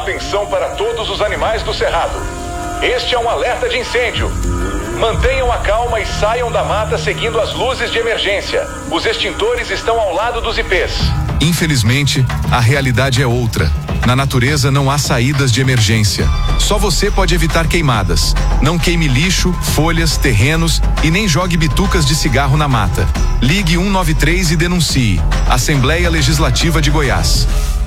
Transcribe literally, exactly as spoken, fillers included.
Atenção para todos os animais do cerrado. Este é um alerta de incêndio. Mantenham a calma e saiam da mata seguindo as luzes de emergência. Os extintores estão ao lado dos ipês. Infelizmente, a realidade é outra. Na natureza não há saídas de emergência. Só você pode evitar queimadas. Não queime lixo, folhas, terrenos e nem jogue bitucas de cigarro na mata. Ligue cento e noventa e três e denuncie. Assembleia Legislativa de Goiás.